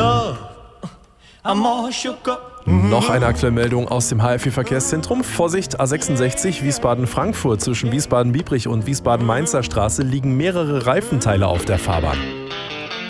love. I'm all shook up. Noch eine aktuelle Meldung aus dem HFI-Verkehrszentrum. Vorsicht, A66 Wiesbaden-Frankfurt. Zwischen Wiesbaden-Biebrich und Wiesbaden-Mainzer Straße liegen mehrere Reifenteile auf der Fahrbahn.